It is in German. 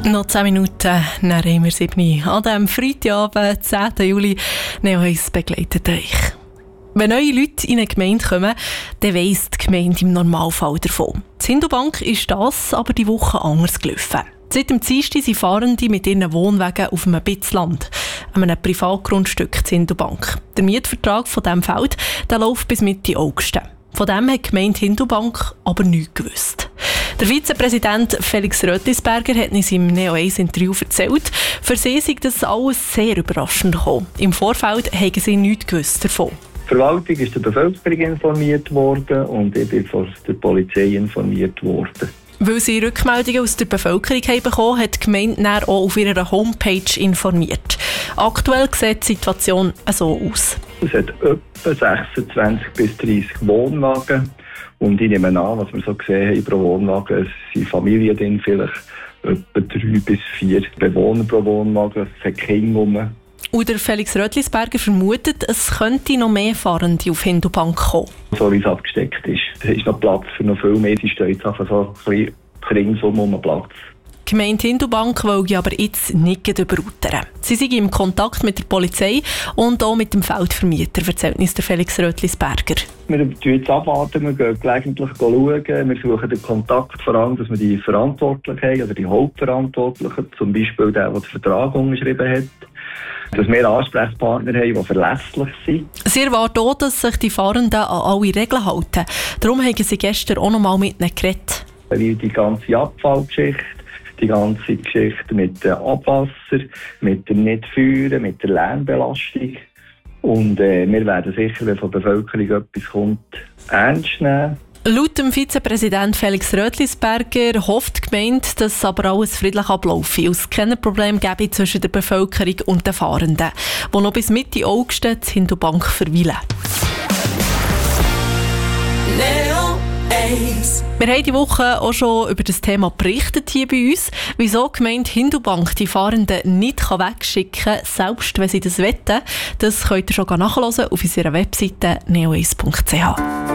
Noch 10 Minuten, dann haben wir 7 Uhr. An diesem Freitagabend, 10. Juli, Neo 1 begleitet euch. Wenn neue Leute in eine Gemeinde kommen, dann weiss die Gemeinde im Normalfall davon. Die Hindubank ist das aber die Woche anders gelaufen. Seit dem Dienstag sind Fahrende mit ihren Wohnwagen auf einem bisschen Land, an einem Privatgrundstück zur Hindubank. Der Mietvertrag von diesem Feld der läuft bis Mitte August. Von dem hat die Gemeinde Hindubank aber nichts gewusst. Der Vizepräsident Felix Rötlisberger hat uns im Neo 1 Interview erzählt, für sie sei das alles sehr überraschend gekommen. Im Vorfeld haben sie nichts gewusst davon. Die Verwaltung ist der Bevölkerung informiert worden und ich bin von der Polizei informiert worden. Weil sie Rückmeldungen aus der Bevölkerung haben bekommen, hat die Gemeinde dann auch auf ihrer Homepage informiert. Aktuell sieht die Situation so aus. Es hat etwa 26 bis 30 Wohnwagen. Und ich nehme an, was wir so gesehen haben pro Wohnwagen, es sind Familien drin, vielleicht etwa 3 bis 4 Bewohner pro Wohnwagen, es hat Kinder rum. Und der Felix Rötlisberger vermutet, es könnte noch mehr Fahrende auf Hindubank kommen. So wie es abgesteckt ist. Es ist noch Platz für noch viel mehr, sie steht jetzt einfach so ein bisschen ringsum um Platz. Die Gemeinde Hindubank will aber jetzt nicht überroutern. Sie sind im Kontakt mit der Polizei und auch mit dem Feldvermieter, erzählt uns der Felix Rötlisberger. Wir jetzt abwarten, wir gehen gelegentlich schauen, wir suchen den Kontakt, vor allem, dass wir die Verantwortlichen haben, oder die Hauptverantwortlichen, zum Beispiel der den Vertrag unterschrieben hat, dass wir Ansprechpartner haben, die verlässlich sind. Sie erwarten auch, dass sich die Fahrenden an alle Regeln halten. Darum haben sie gestern auch noch mal mit ihnen geredet. Wie die ganze Abfallgeschichte, die ganze Geschichte mit dem Abwasser, mit dem Nicht-Feuern, mit der Lärmbelastung. Und wir werden sicher, wenn von der Bevölkerung etwas kommt, ernst nehmen. Laut dem Vizepräsident Felix Rötlisberger hofft die Gemeinde, dass aber alles friedlich ablaufe und es keine Probleme gebe zwischen der Bevölkerung und den Fahrenden, die noch bis Mitte August in Hindubank verweilen. Wir haben diese Woche auch schon über das Thema berichtet hier bei uns, wieso die Gemeinde Hindubank die Fahrenden nicht wegschicken kann, selbst wenn sie das wollen. Das könnt ihr schon nachhören auf unserer Webseite neo1.ch.